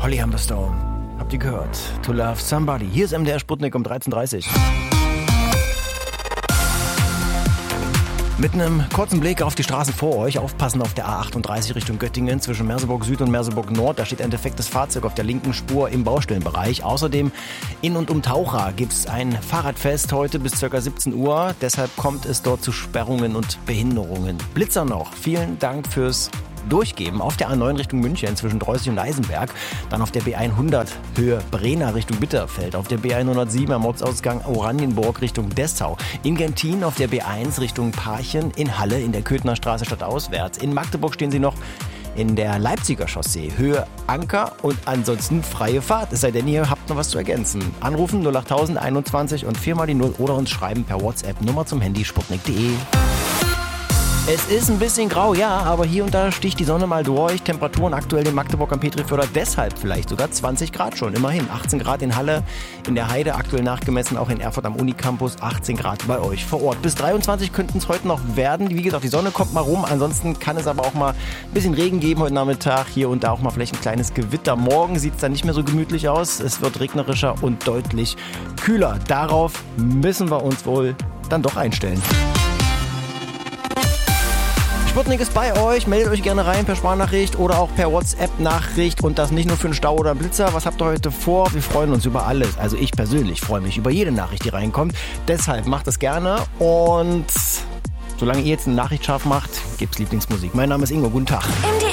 Holly Humberstone. Habt ihr gehört? To Love Somebody. Hier ist MDR Sputnik um 13.30 Uhr. Mit einem kurzen Blick auf die Straßen vor euch. Aufpassen auf der A38 Richtung Göttingen zwischen Merseburg Süd und Merseburg Nord. Da steht ein defektes Fahrzeug auf der linken Spur im Baustellenbereich. Außerdem in und um Taucher gibt es ein Fahrradfest heute bis ca. 17 Uhr. Deshalb kommt es dort zu Sperrungen und Behinderungen. Blitzer noch. Vielen Dank fürs Durchgeben auf der A9 Richtung München zwischen Dreußig und Eisenberg, dann auf der B100 Höhe Brenner Richtung Bitterfeld, auf der B107 am Ortsausgang Oranienburg Richtung Dessau, in Gentin auf der B1 Richtung Parchen, in Halle in der Köthener Straße stadtauswärts, in Magdeburg stehen sie noch in der Leipziger Chaussee, Höhe Anker und ansonsten freie Fahrt. Es sei denn, ihr habt noch was zu ergänzen. Anrufen 08000 21 und 4 mal die 0 oder uns schreiben per WhatsApp Nummer zum Handy sputnik.de. Es ist ein bisschen grau, ja, aber hier und da sticht die Sonne mal durch. Temperaturen aktuell in Magdeburg am Petriförder, deshalb vielleicht sogar 20 Grad schon. Immerhin 18 Grad in Halle, in der Heide, aktuell nachgemessen, auch in Erfurt am Unicampus, 18 Grad bei euch vor Ort. Bis 23 könnten es heute noch werden. Wie gesagt, die Sonne kommt mal rum, ansonsten kann es aber auch mal ein bisschen Regen geben heute Nachmittag. Hier und da auch mal vielleicht ein kleines Gewitter. Morgen sieht es dann nicht mehr so gemütlich aus. Es wird regnerischer und deutlich kühler. Darauf müssen wir uns wohl dann doch einstellen. Sputnik ist bei euch, meldet euch gerne rein per Sprachnachricht oder auch per WhatsApp-Nachricht und das nicht nur für einen Stau oder einen Blitzer. Was habt ihr heute vor? Wir freuen uns über alles. Also ich persönlich freue mich über jede Nachricht, die reinkommt. Deshalb macht es gerne und solange ihr jetzt eine Nachricht scharf macht, gibt's Lieblingsmusik. Mein Name ist Ingo, guten Tag.